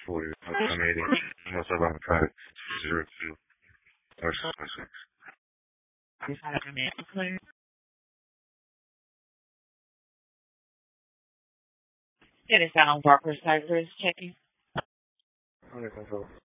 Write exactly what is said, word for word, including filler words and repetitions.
for you. Estimating most of our traffic zero two or six. Please have your name, please. It is Alan Barker, Cypress checking. Under control.